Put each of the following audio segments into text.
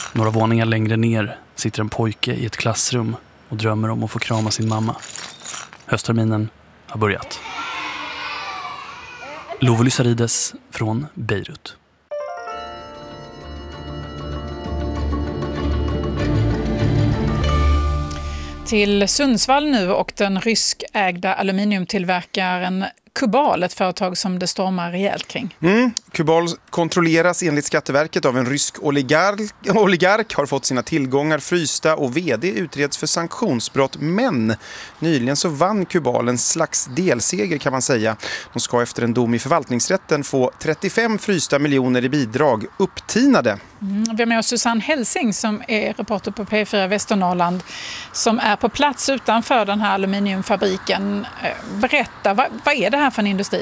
Några våningar längre ner sitter en pojke i ett klassrum och drömmer om att få krama sin mamma. Höstterminen har börjat. Love Lysarides från Beirut. Till Sundsvall nu och den ryskägda aluminiumtillverkaren Kubal, ett företag som det stormar rejält kring. Kubal kontrolleras enligt Skatteverket av en rysk oligark, har fått sina tillgångar frysta och vd utreds för sanktionsbrott. Men nyligen så vann Kubal en slags delseger kan man säga. De ska efter en dom i förvaltningsrätten få 35 frysta miljoner i bidrag upptinade. Vi har med oss Susanne Helsing som är reporter på P4 Västernorrland som är på plats utanför den här aluminiumfabriken. Berätta, vad är det här för en industri?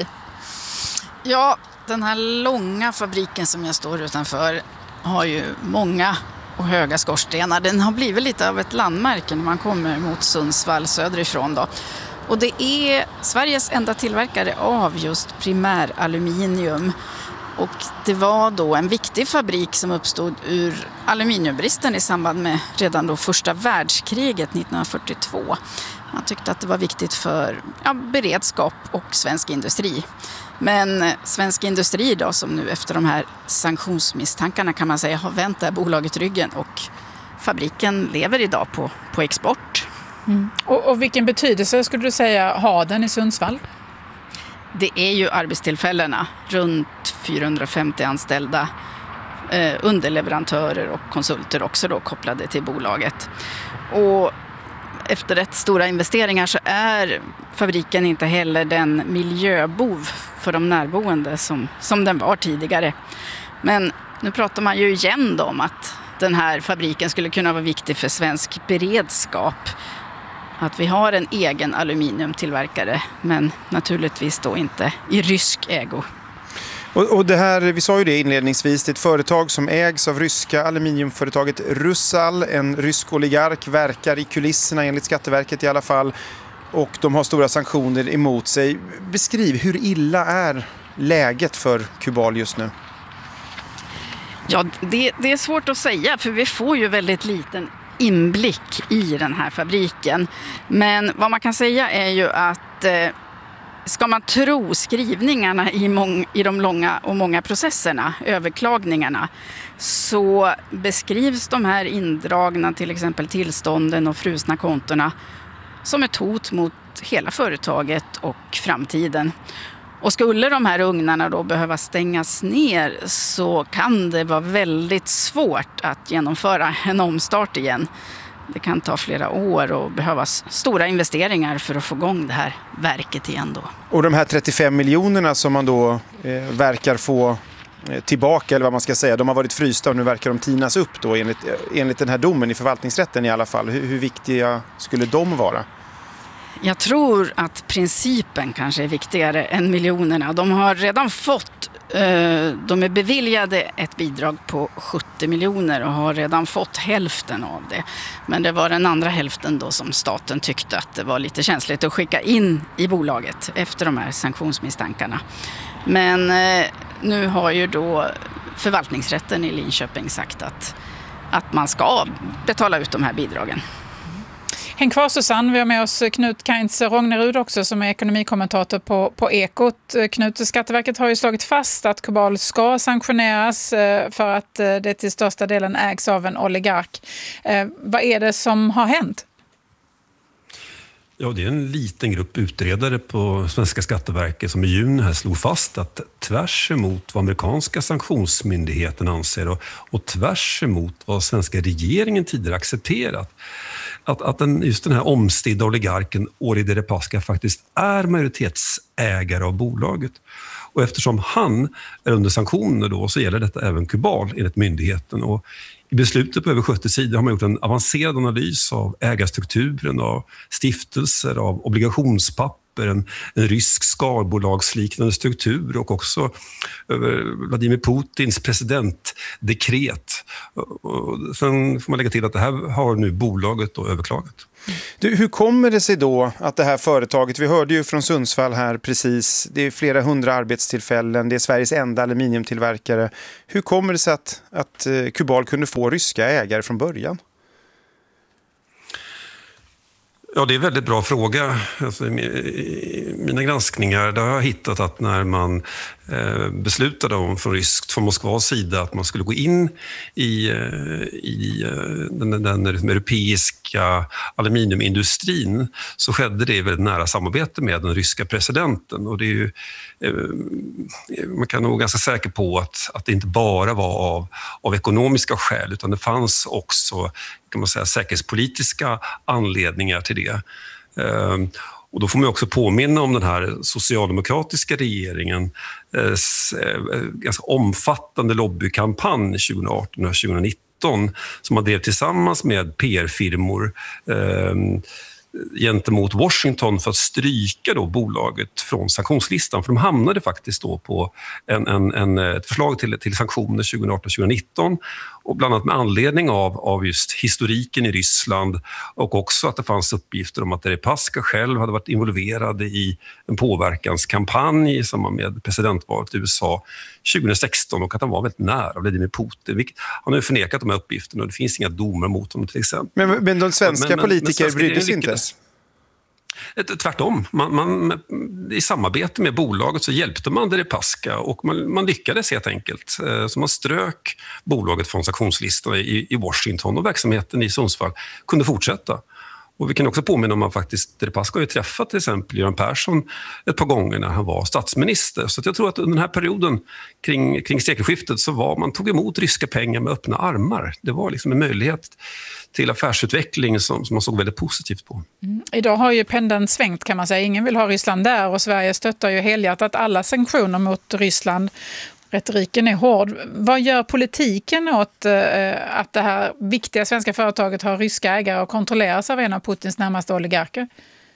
Ja, den här långa fabriken som jag står utanför har ju många och höga skorstenar. Den har blivit lite av ett landmärke när man kommer mot Sundsvall söderifrån då. Och det är Sveriges enda tillverkare av just primäraluminium. Och det var då en viktig fabrik som uppstod ur aluminiumbristen i samband med redan då första världskriget 1942. Man tyckte att det var viktigt för beredskap och svensk industri. Men svensk industri då, som nu efter de här sanktionsmisstankarna kan man säga har vänt det här bolaget ryggen och fabriken lever idag på export. Och vilken betydelse skulle du säga har den i Sundsvall? Det är ju arbetstillfällena, runt 450 anställda, underleverantörer och konsulter också då kopplade till bolaget. Och efter rätt stora investeringar så är fabriken inte heller den miljöbov för de närboende som den var tidigare. Men nu pratar man ju igen då om att den här fabriken skulle kunna vara viktig för svensk beredskap. Att vi har en egen aluminiumtillverkare, men naturligtvis då inte i rysk ägo. Och det här, vi sa ju det inledningsvis, det är ett företag som ägs av ryska aluminiumföretaget Rusal. En rysk oligark verkar i kulisserna enligt Skatteverket i alla fall. Och de har stora sanktioner emot sig. Beskriv, hur illa är läget för Kubal just nu? Ja, det är svårt att säga för vi får ju väldigt liten inblick i den här fabriken. Men vad man kan säga är ju att ska man tro skrivningarna i de långa och många processerna, överklagningarna, så beskrivs de här indragna till exempel tillstånden och frusna kontona som ett hot mot hela företaget och framtiden. Och skulle de här ugnarna då behöva stängas ner så kan det vara väldigt svårt att genomföra en omstart igen. Det kan ta flera år och behövas stora investeringar för att få igång det här verket igen då. Och de här 35 miljonerna som man då verkar få tillbaka, eller vad man ska säga, de har varit frysta och nu verkar de tinas upp då enligt den här domen i förvaltningsrätten i alla fall. Hur viktiga skulle de vara? Jag tror att principen kanske är viktigare än miljonerna. De har redan fått, de är beviljade ett bidrag på 70 miljoner och har redan fått hälften av det. Men det var den andra hälften då som staten tyckte att det var lite känsligt att skicka in i bolaget efter de här sanktionsmisstankarna. Men nu har ju då förvaltningsrätten i Linköping sagt att man ska betala ut de här bidragen. Häng kvar Susanne, vi har med oss Knut Kainz Rognerud också som är ekonomikommentator på Ekot. Knut, Skatteverket har ju slagit fast att Kubal ska sanktioneras för att det till största delen ägs av en oligark. Vad är det som har hänt? Ja, det är en liten grupp utredare på svenska Skatteverket som i juni här slog fast att tvärs emot vad amerikanska sanktionsmyndigheten anser och tvärs emot vad svenska regeringen tidigare accepterat, att just den här omstridda oligarken Ori Deripaska faktiskt är majoritetsägare av bolaget. Och eftersom han är under sanktioner då så gäller detta även Kubal enligt myndigheten. Och i beslutet på över 70 sidor har man gjort en avancerad analys av ägarstrukturen, av stiftelser, av obligationspapper, en rysk skalbolagsliknande struktur och också över Vladimir Putins presidentdekret. Och sen får man lägga till att det här har nu bolaget då överklagat. Du, hur kommer det sig då att det här företaget, vi hörde ju från Sundsvall här precis, det är flera hundra arbetstillfällen, det är Sveriges enda aluminiumtillverkare. Hur kommer det sig att Kubal kunde få ryska ägare från början? Ja, det är en väldigt bra fråga. Alltså, i mina granskningar där har jag hittat att när man beslutade från Moskvas sida att man skulle gå in i den europeiska aluminiumindustrin, så skedde det i väldigt nära samarbete med den ryska presidenten. Och det är ju, man kan nog vara ganska säker på att det inte bara var av ekonomiska skäl, utan det fanns också, kan man säga, säkerhetspolitiska anledningar till det. Och då får man också påminna om den här socialdemokratiska regeringen ganska omfattande lobbykampanj 2018 och 2019 som man drev tillsammans med PR-firmor gentemot Washington för att stryka då bolaget från sanktionslistan. För de hamnade faktiskt då på ett förslag till sanktioner 2018-2019, och bland annat med anledning av just historiken i Ryssland, och också att det fanns uppgifter om att Deripaska själv hade varit involverad i en påverkanskampanj i samband med presidentvalet i USA 2016, och att han var väldigt nära Vladimir Putin. Han har ju förnekat de här uppgifterna och det finns inga domar mot honom till exempel. Men de svenska politiker brydde sig inte? Tvärtom. Man, i samarbete med bolaget så hjälpte man Deripaska och man lyckades helt enkelt. Så man strök bolaget från sanktionslistan i Washington och verksamheten i Sundsvall kunde fortsätta. Och vi kan också påminna om att faktiskt Deripaska har ju träffat till exempel Göran Persson ett par gånger när han var statsminister. Så att jag tror att under den här perioden kring sekelskiftet så man tog emot ryska pengar med öppna armar. Det var liksom en möjlighet till affärsutveckling som man såg väldigt positivt på. Idag har ju pendeln svängt, kan man säga. Ingen vill ha Ryssland där, och Sverige stöttar ju helhjärtat alla sanktioner mot Ryssland. Retoriken är hård. Vad gör politiken åt att det här viktiga svenska företaget har ryska ägare och kontrolleras av en av Putins närmaste oligarker?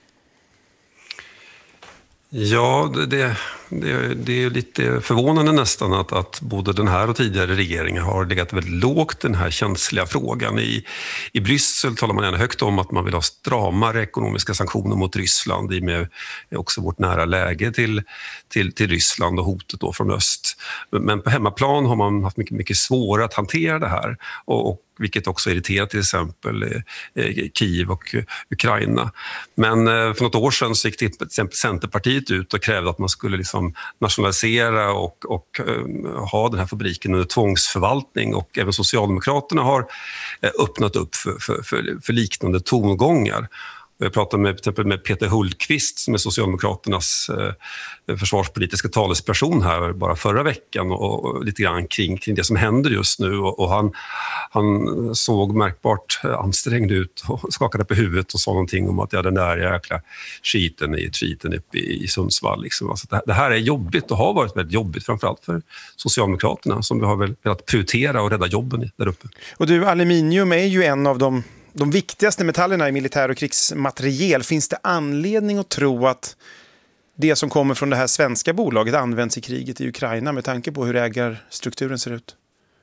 Ja, det är lite förvånande nästan att både den här och tidigare regeringen har legat väldigt lågt den här känsliga frågan. I Bryssel talar man gärna högt om att man vill ha stramare ekonomiska sanktioner mot Ryssland i med också vårt nära läge till Ryssland och hotet då från öst. Men på hemmaplan har man haft mycket svårare att hantera det här, och vilket också irriterar till exempel Kiev och Ukraina. Men för något år sedan så gick till exempel Centerpartiet ut och krävde att man skulle liksom nationalisera och ha den här fabriken under tvångsförvaltning, och även Socialdemokraterna har öppnat upp för liknande tongångar. Jag pratade till exempel med Peter Hultqvist som är Socialdemokraternas försvarspolitiska talesperson här bara förra veckan, och lite grann kring det som händer just nu, och han såg märkbart ansträngd ut och skakade på huvudet och sa någonting om att den där jäkla skiten uppe i Sundsvall. Liksom. Alltså det här är jobbigt och har varit väldigt jobbigt, framförallt för Socialdemokraterna som vi har väl velat prioritera och rädda jobben där uppe. Och du, aluminium är ju en av de viktigaste metallerna i militär- och krigsmateriel. Finns det anledning att tro att det som kommer från det här svenska bolaget används i kriget i Ukraina med tanke på hur ägarstrukturen ser ut?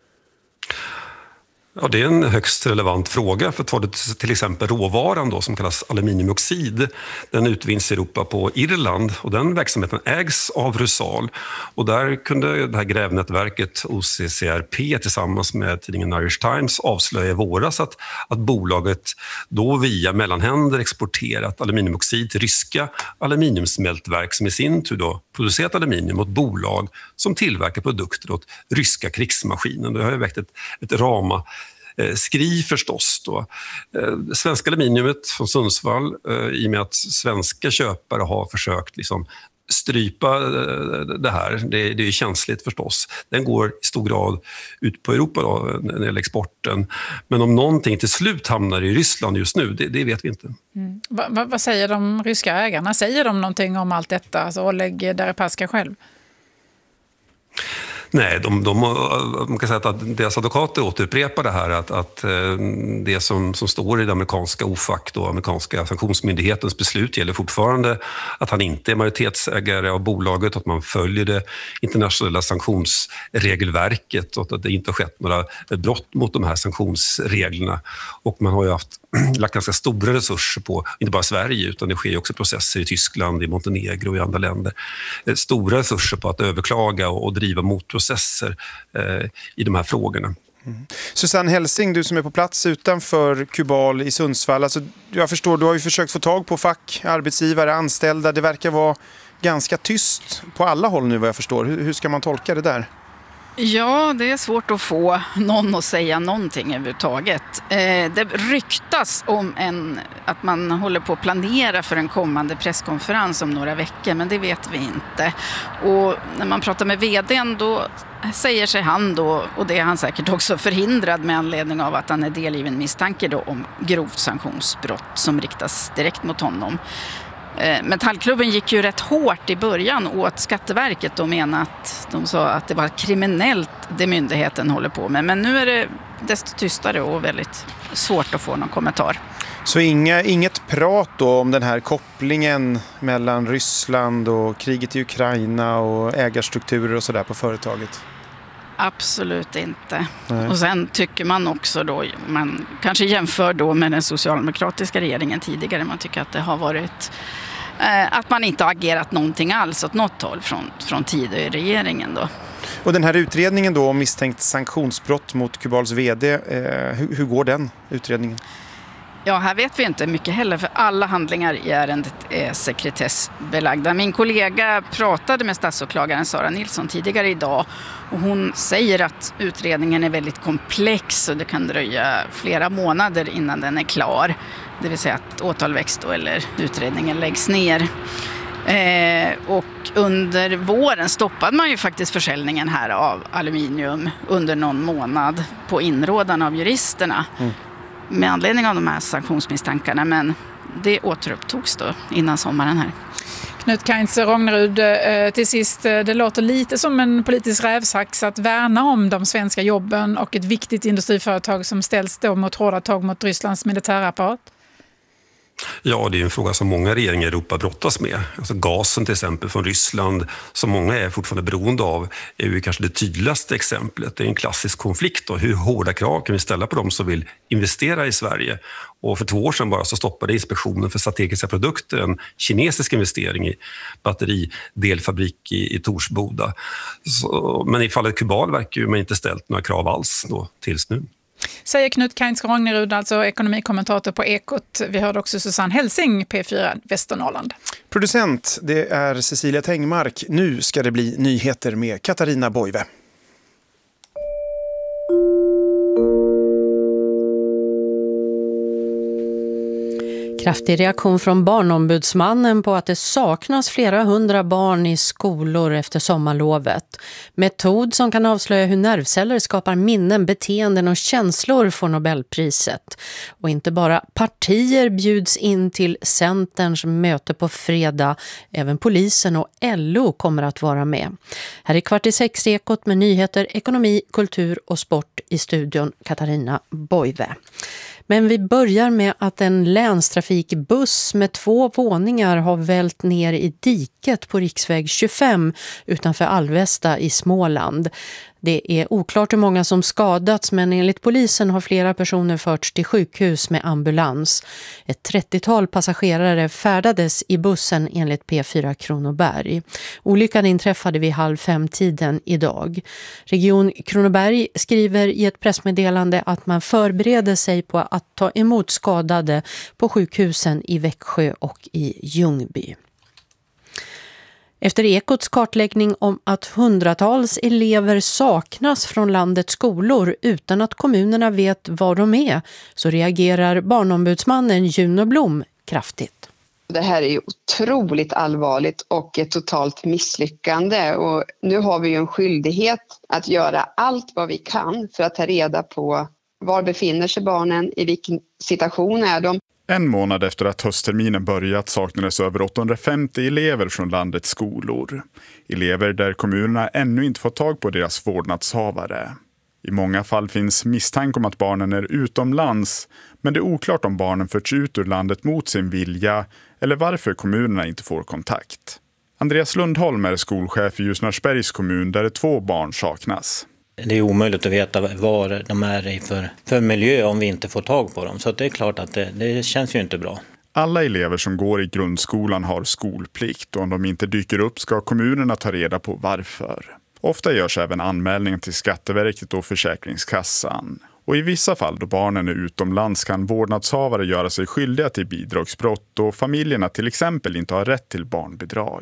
Ja, det är en högst relevant fråga. För tar du till exempel råvaran då, som kallas aluminiumoxid. Den utvinns i Europa på Irland, och den verksamheten ägs av Rusal. Och där kunde det här grävnätverket OCCRP tillsammans med tidningen Irish Times avslöja i våras att bolaget då via mellanhänder exporterat aluminiumoxid till ryska aluminiumsmältverk som i sin tur då producerat aluminium åt bolag som tillverkar produkter åt ryska krigsmaskiner. Det har ju väckt ett rama skri förstås då. Svenska aluminiumet från Sundsvall, i och med att svenska köpare har försökt liksom strypa det här, det är ju känsligt förstås. Den går i stor grad ut på Europa då, när det gäller exporten. Men om någonting till slut hamnar i Ryssland just nu, det vet vi inte. Vad säger de ryska ägarna? Säger de någonting om allt detta? Alltså Oleg Deripaska själv? Nej, man kan säga att deras advokater återupprepar det här att det som står i det amerikanska OFAC, då, amerikanska sanktionsmyndighetens beslut, gäller fortfarande, att han inte är majoritetsägare av bolaget, att man följer det internationella sanktionsregelverket och att det inte har skett några brott mot de här sanktionsreglerna. Och man har ju lagt ganska stora resurser på, inte bara Sverige, utan det sker ju också processer i Tyskland, i Montenegro och i andra länder. Stora resurser på att överklaga och driva motprocesser i de här frågorna. Susanne Helsing, du som är på plats utanför Kubal i Sundsvall. Alltså, jag förstår, du har ju försökt få tag på fack, arbetsgivare, anställda. Det verkar vara ganska tyst på alla håll nu vad jag förstår. Hur ska man tolka det där? Ja, det är svårt att få någon att säga någonting överhuvudtaget. Det ryktas om att man håller på att planera för en kommande presskonferens om några veckor, men det vet vi inte. Och när man pratar med vdn då säger sig han då, och det är han säkert också förhindrad med anledning av att han är delgiven misstanke då om grovt sanktionsbrott som riktas direkt mot honom. Metallklubben gick ju rätt hårt i början åt Skatteverket och menade att de sa att det var kriminellt det myndigheten håller på med. Men nu är det desto tystare och väldigt svårt att få någon kommentar. Så inget prat då om den här kopplingen mellan Ryssland och kriget i Ukraina och ägarstrukturer och sådär på företaget? Absolut inte. Nej. Och sen tycker man också då, man kanske jämför då med den socialdemokratiska regeringen tidigare, man tycker att det har varit att man inte har agerat någonting alls åt något håll från tidigare i regeringen då. Och den här utredningen då om misstänkt sanktionsbrott mot Kubals vd, hur går den utredningen? Ja, här vet vi inte mycket heller för alla handlingar i ärendet är sekretessbelagda. Min kollega pratade med statsåklagaren Sara Nilsson tidigare idag och hon säger att utredningen är väldigt komplex och det kan dröja flera månader innan den är klar. Det vill säga att åtal väcks då eller utredningen läggs ner. Och under våren stoppade man ju faktiskt försäljningen här av aluminium under någon månad på inrådan av juristerna. Med anledning av de här sanktionsmisstankarna, men det återupptogs då innan sommaren här. Knut Kainz Rognerud, till sist, det låter lite som en politisk rävsax att värna om de svenska jobben och ett viktigt industriföretag som ställs då mot hårda tag mot Rysslands militärapparat. Ja, det är en fråga som många regeringar i Europa brottas med. Alltså gasen till exempel från Ryssland, som många är fortfarande beroende av, är ju kanske det tydligaste exemplet. Det är en klassisk konflikt då. Hur hårda krav kan vi ställa på dem som vill investera i Sverige? Och för 2 år sedan bara så stoppade Inspektionen för strategiska produkter en kinesisk investering i batteridelfabrik i Torsboda. Men i fallet Kubal verkar ju man inte ställt några krav alls då, tills nu. Säger Knut Kainz Rognerud, alltså ekonomikommentator på Ekot. Vi hörde också Susanne Helsing, P4 Västernorrland. Producent, det är Cecilia Tengmark. Nu ska det bli nyheter med Katarina Boive. Kraftig reaktion från Barnombudsmannen på att det saknas flera 100 barn i skolor efter sommarlovet. Metod som kan avslöja hur nervceller skapar minnen, beteenden och känslor får Nobelpriset. Och inte bara partier bjuds in till Centerns möte på fredag. Även polisen och LO kommer att vara med. Här är 5:15 Ekot med nyheter, ekonomi, kultur och sport i studion Katarina Boive. Men vi börjar med att en länstrafikbuss med 2 våningar har vält ner i diket på riksväg 25 utanför Alvesta i Småland. Det är oklart hur många som skadats, men enligt polisen har flera personer förts till sjukhus med ambulans. Ett 30-tal passagerare färdades i bussen enligt P4 Kronoberg. Olyckan inträffade vid 4:30 idag. Region Kronoberg skriver i ett pressmeddelande att man förbereder sig på att ta emot skadade på sjukhusen i Växjö och i Ljungby. Efter Ekots kartläggning om att hundratals elever saknas från landets skolor utan att kommunerna vet var de är, så reagerar Barnombudsmannen Juno Blom kraftigt. Det här är ju otroligt allvarligt och ett totalt misslyckande, och nu har vi ju en skyldighet att göra allt vad vi kan för att ta reda på var befinner sig barnen, i vilken situation är de. En månad efter att höstterminen börjat saknades över 850 elever från landets skolor. Elever där kommunerna ännu inte fått tag på deras vårdnadshavare. I många fall finns misstanke om att barnen är utomlands, men det är oklart om barnen förts ut ur landet mot sin vilja eller varför kommunerna inte får kontakt. Andreas Lundholm är skolchef i Ljusnarsbergs kommun där 2 barn saknas. Det är omöjligt att veta vad de är i för miljö om vi inte får tag på dem. Så det är klart att det känns ju inte bra. Alla elever som går i grundskolan har skolplikt och om de inte dyker upp ska kommunerna ta reda på varför. Ofta görs även anmälningar till Skatteverket och Försäkringskassan. Och i vissa fall då barnen är utomlands kan vårdnadshavare göra sig skyldiga till bidragsbrott och familjerna till exempel inte har rätt till barnbidrag.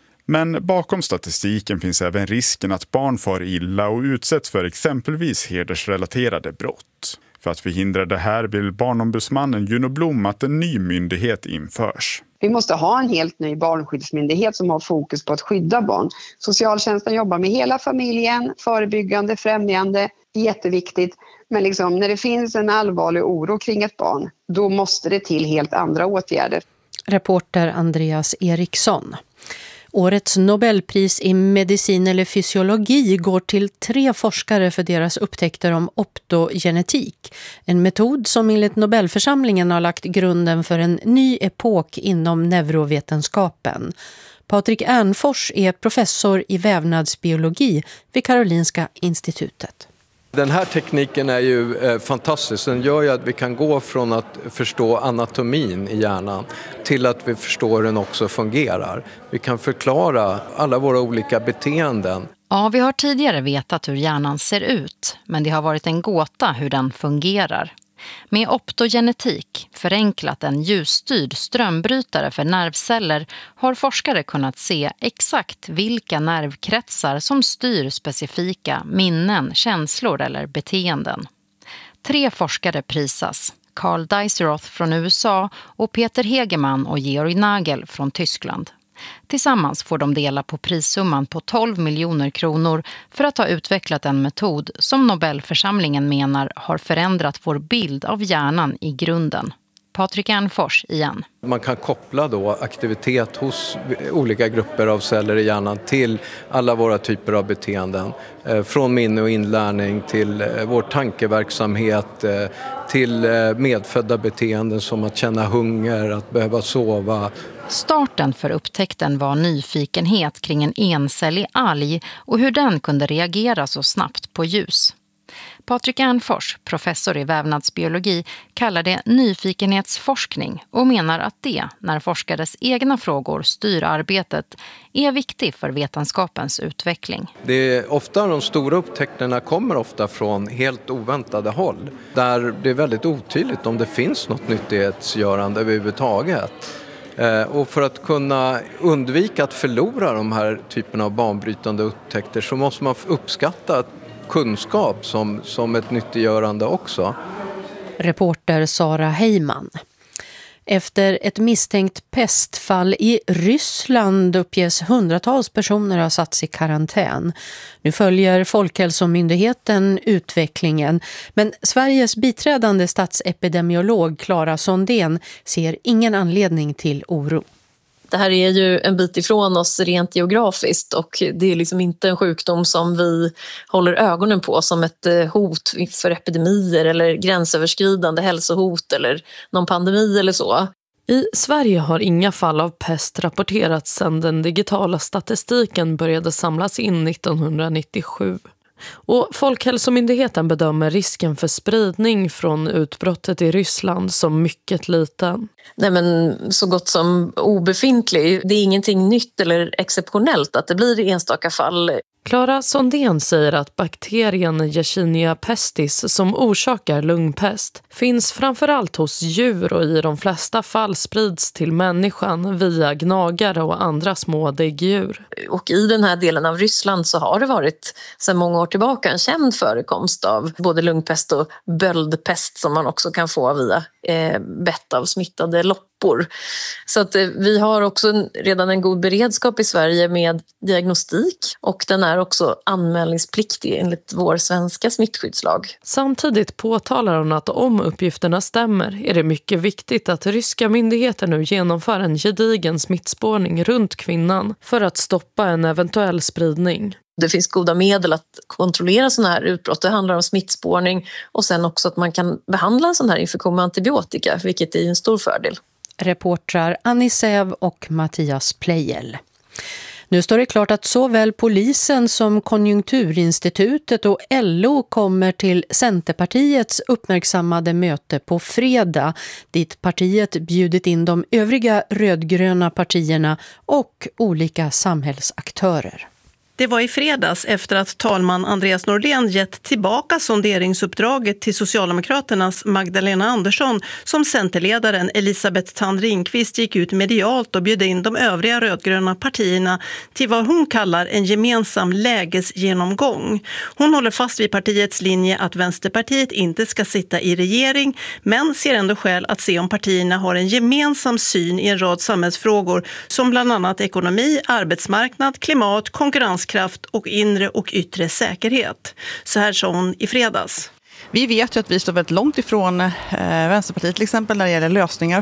Men bakom statistiken finns även risken att barn far illa och utsätts för exempelvis hedersrelaterade brott. För att förhindra det här vill barnombudsmannen Juno Blom att en ny myndighet införs. Vi måste ha en helt ny barnskyddsmyndighet som har fokus på att skydda barn. Socialtjänsten jobbar med hela familjen, förebyggande, främjande, jätteviktigt. Men när det finns en allvarlig oro kring ett barn, då måste det till helt andra åtgärder. Reporter Andreas Eriksson. Årets Nobelpris i medicin eller fysiologi går till 3 forskare för deras upptäckter om optogenetik. En metod som enligt Nobelförsamlingen har lagt grunden för en ny epok inom neurovetenskapen. Patrik Ernfors är professor i vävnadsbiologi vid Karolinska institutet. Den här tekniken är ju fantastisk. Den gör ju att vi kan gå från att förstå anatomin i hjärnan till att vi förstår hur den också fungerar. Vi kan förklara alla våra olika beteenden. Ja, vi har tidigare vetat hur hjärnan ser ut, men det har varit en gåta hur den fungerar. Med optogenetik, förenklat en ljusstyrd strömbrytare för nervceller, har forskare kunnat se exakt vilka nervkretsar som styr specifika minnen, känslor eller beteenden. 3 forskare prisas, Carl Deiseroth från USA och Peter Hegemann och Georg Nagel från Tyskland. Tillsammans får de dela på prissumman på 12 miljoner kronor för att ha utvecklat en metod som Nobelförsamlingen menar har förändrat vår bild av hjärnan i grunden. Patrik Ernfors igen. Man kan koppla då aktivitet hos olika grupper av celler i hjärnan till alla våra typer av beteenden. Från minne och inlärning till vår tankeverksamhet, till medfödda beteenden som att känna hunger, att behöva sova. Starten för upptäckten var nyfikenhet kring en encellig alg och hur den kunde reagera så snabbt på ljus. Patrik Ernfors, professor i vävnadsbiologi, kallar det nyfikenhetsforskning och menar att det, när forskares egna frågor styr arbetet, är viktigt för vetenskapens utveckling. Det är ofta de stora upptäckterna kommer ofta från helt oväntade håll, där det är väldigt otydligt om det finns något nyttighetsgörande överhuvudtaget. Och för att kunna undvika att förlora de här typerna av banbrytande upptäckter så måste man uppskatta kunskap som ett nyttiggörande också. Reporter Sara Heyman. Efter ett misstänkt pestfall i Ryssland uppges hundratals personer ha satts i karantän. Nu följer Folkhälsomyndigheten utvecklingen, men Sveriges biträdande statsepidemiolog Clara Sondén ser ingen anledning till oro. Det här är ju en bit ifrån oss rent geografiskt och det är liksom inte en sjukdom som vi håller ögonen på som ett hot för epidemier eller gränsöverskridande hälsohot eller någon pandemi eller så. I Sverige har inga fall av pest rapporterats sedan den digitala statistiken började samlas in 1997. Och Folkhälsomyndigheten bedömer risken för spridning från utbrottet i Ryssland som mycket liten. Nej, men så gott som obefintlig. Det är ingenting nytt eller exceptionellt att det blir enstaka fall. Clara Sondén säger att bakterien Yersinia pestis som orsakar lungpest finns framförallt hos djur och i de flesta fall sprids till människan via gnagare och andra små däggdjur. Och i den här delen av Ryssland så har det varit sedan många år tillbaka en känd förekomst av både lungpest och böldpest som man också kan få via bett av smittade loppor pumpor. Så att vi har också redan en god beredskap i Sverige med diagnostik och den är också anmälningspliktig enligt vår svenska smittskyddslag. Samtidigt påtalar hon att om uppgifterna stämmer är det mycket viktigt att ryska myndigheter nu genomför en gedigen smittspårning runt kvinnan för att stoppa en eventuell spridning. Det finns goda medel att kontrollera sådana här utbrott. Det handlar om smittspårning och sen också att man kan behandla en sån här infektion med antibiotika, vilket är en stor fördel. Reportrar Annie Säv och Mattias Plejel. Nu står det klart att såväl polisen som Konjunkturinstitutet och LO kommer till Centerpartiets uppmärksammade möte på fredag, dit partiet bjudit in de övriga rödgröna partierna och olika samhällsaktörer. Det var i fredags efter att talman Andreas Norlén gett tillbaka sonderingsuppdraget till Socialdemokraternas Magdalena Andersson som centerledaren Elisabeth Thand Ringqvist gick ut medialt och bjöd in de övriga rödgröna partierna till vad hon kallar en gemensam lägesgenomgång. Hon håller fast vid partiets linje att Vänsterpartiet inte ska sitta i regering, men ser ändå skäl att se om partierna har en gemensam syn i en rad samhällsfrågor som bland annat ekonomi, arbetsmarknad, klimat, konkurrenskraft och inre och yttre säkerhet. Så här sa hon i fredags. Vi vet ju att vi står väldigt långt ifrån Vänsterpartiet till exempel när det gäller lösningar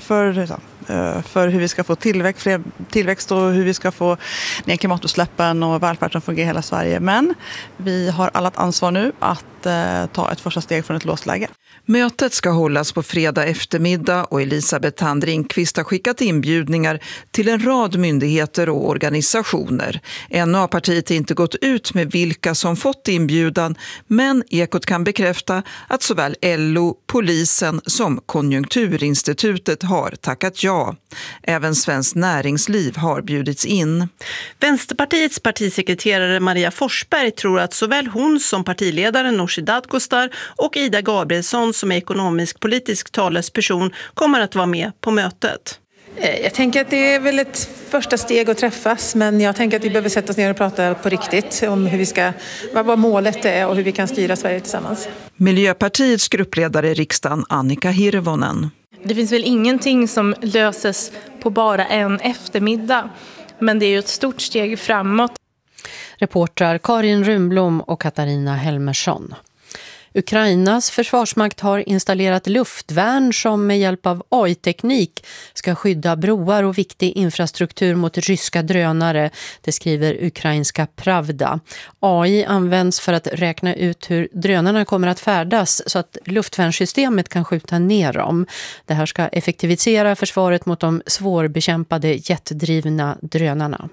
för hur vi ska få tillväxt och hur vi ska få ner klimatutsläppen och välfärd som fungerar i hela Sverige. Men vi har alla ett ansvar nu att ta ett första steg från ett låst läge. Mötet ska hållas på fredag eftermiddag och Elisabeth Thand Ringqvist har skickat inbjudningar till en rad myndigheter och organisationer. Ännu har partiet inte gått ut med vilka som fått inbjudan, men Ekot kan bekräfta att såväl LO, polisen som Konjunkturinstitutet har tackat ja. Även Svenskt Näringsliv har bjudits in. Vänsterpartiets partisekreterare Maria Forsberg tror att såväl hon som partiledaren Nooshi Dadgostar och Ida Gabrielsson som är ekonomisk-politisk talesperson kommer att vara med på mötet. Jag tänker att det är väl ett första steg att träffas, men jag tänker att vi behöver sätta oss ner och prata på riktigt om hur vi ska, vad målet är och hur vi kan styra Sverige tillsammans. Miljöpartiets gruppledare i riksdagen Annika Hirvonen. Det finns väl ingenting som löses på bara en eftermiddag, men det är ju ett stort steg framåt. Reportrar Karin Runblom och Katarina Helmersson. Ukrainas försvarsmakt har installerat luftvärn som med hjälp av AI-teknik ska skydda broar och viktig infrastruktur mot ryska drönare, det skriver ukrainska Pravda. AI används för att räkna ut hur drönarna kommer att färdas så att luftvärnssystemet kan skjuta ner dem. Det här ska effektivisera försvaret mot de svårbekämpade jetdrivna drönarna.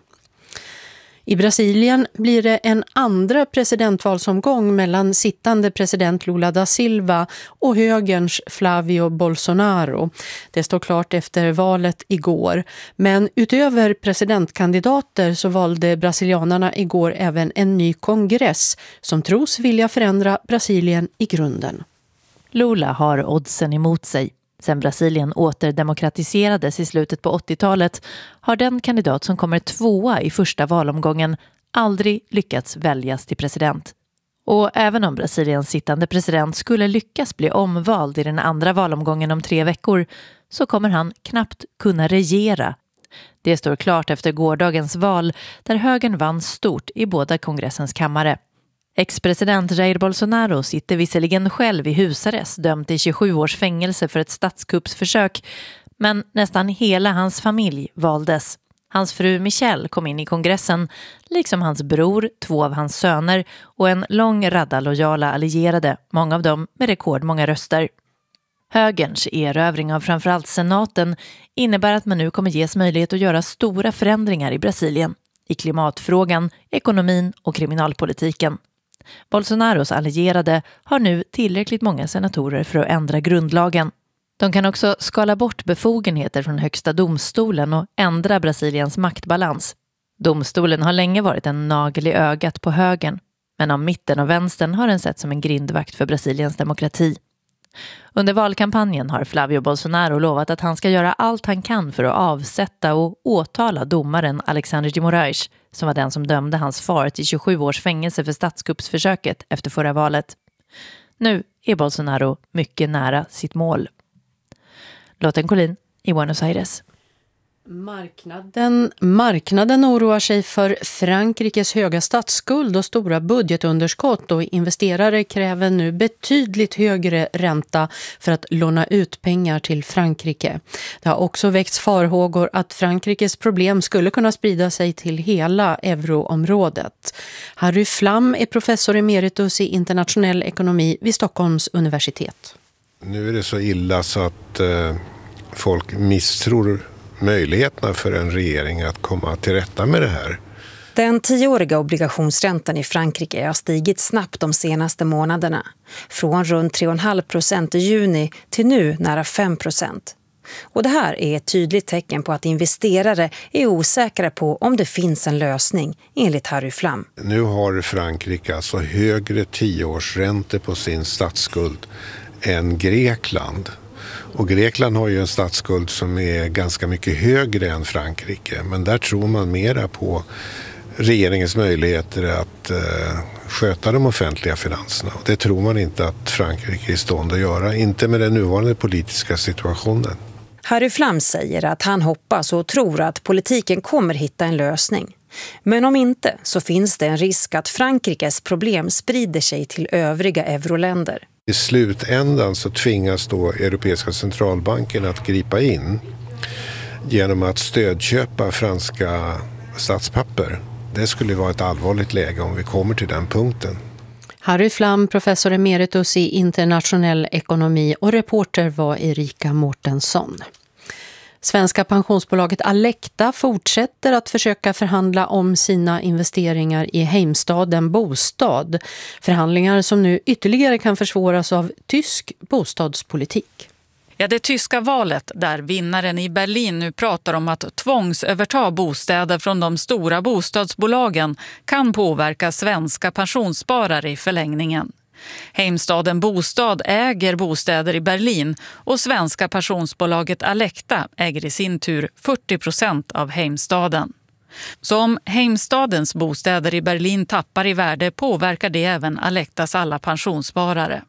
I Brasilien blir det en andra presidentvalsomgång mellan sittande president Lula da Silva och högerns Flavio Bolsonaro. Det står klart efter valet igår. Men utöver presidentkandidater så valde brasilianerna igår även en ny kongress som tros vilja förändra Brasilien i grunden. Lula har oddsen emot sig. Sen Brasilien återdemokratiserades i slutet på 80-talet har den kandidat som kommer tvåa i första valomgången aldrig lyckats väljas till president. Och även om Brasiliens sittande president skulle lyckas bli omvald i den andra valomgången om 3 veckor så kommer han knappt kunna regera. Det står klart efter gårdagens val där högern vann stort i båda kongressens kammare. Ex-president Jair Bolsonaro sitter visserligen själv i husarrest dömd till 27 års fängelse för ett statskuppsförsök, men nästan hela hans familj valdes. Hans fru Michelle kom in i kongressen, liksom hans bror, 2 av hans söner och en lång radda lojala allierade, många av dem med rekordmånga röster. Högerns erövring av framförallt senaten innebär att man nu kommer ges möjlighet att göra stora förändringar i Brasilien, i klimatfrågan, ekonomin och kriminalpolitiken. Bolsonaros allierade har nu tillräckligt många senatorer för att ändra grundlagen. De kan också skala bort befogenheter från högsta domstolen och ändra Brasiliens maktbalans. Domstolen har länge varit en nagel i ögat på högern, men av mitten och vänstern har den sett som en grindvakt för Brasiliens demokrati. Under valkampanjen har Flavio Bolsonaro lovat att han ska göra allt han kan för att avsätta och åtala domaren Alexandre de Moraes, som var den som dömde hans far till 27 års fängelse för statskuppsförsöket efter förra valet. Nu är Bolsonaro mycket nära sitt mål. Lotten Collin, i Buenos Aires. Marknaden oroar sig för Frankrikes höga statsskuld och stora budgetunderskott, och investerare kräver nu betydligt högre ränta för att låna ut pengar till Frankrike. Det har också väckts farhågor att Frankrikes problem skulle kunna sprida sig till hela euroområdet. Harry Flam är professor emeritus i internationell ekonomi vid Stockholms universitet. Nu är det så illa så att folk misstror möjligheterna för en regering att komma till rätta med det här. Den 10-åriga obligationsräntan i Frankrike har stigit snabbt de senaste månaderna. Från runt 3,5% i juni till nu nära 5%. Och det här är ett tydligt tecken på att investerare är osäkra på om det finns en lösning, enligt Harry Flam. Nu har Frankrike alltså högre 10-årsräntor på sin statsskuld än Grekland. Och Grekland har ju en statsskuld som är ganska mycket högre än Frankrike. Men där tror man mera på regeringens möjligheter att sköta de offentliga finanserna. Och det tror man inte att Frankrike är i stånd att göra. Inte med den nuvarande politiska situationen. Harry Flam säger att han hoppas och tror att politiken kommer hitta en lösning. Men om inte så finns det en risk att Frankrikes problem sprider sig till övriga euroländer. I slutändan så tvingas då Europeiska centralbanken att gripa in genom att stödköpa franska statspapper. Det skulle vara ett allvarligt läge om vi kommer till den punkten. Harry Flam, professor emeritus i internationell ekonomi, och reporter var Erika Mårtensson. Svenska pensionsbolaget Alecta fortsätter att försöka förhandla om sina investeringar i Heimstaden Bostad. Förhandlingar som nu ytterligare kan försvåras av tysk bostadspolitik. Ja, det tyska valet där vinnaren i Berlin nu pratar om att tvångsöverta bostäder från de stora bostadsbolagen kan påverka svenska pensionssparare i förlängningen. Heimstaden Bostad äger bostäder i Berlin och svenska pensionsbolaget Alecta äger i sin tur 40% av Heimstaden. Så om Heimstadens bostäder i Berlin tappar i värde påverkar det även Alectas alla pensionssparare.